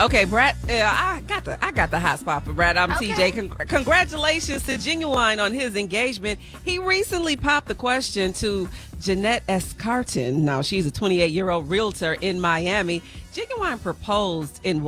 Okay, Brad, I got the hot spot for Brad. I'm Okay. TJ. Congratulations to Genuine on his engagement. He recently popped the question to Jeanette S. Carton. Now, she's a 28-year-old realtor in Miami. Genuine proposed in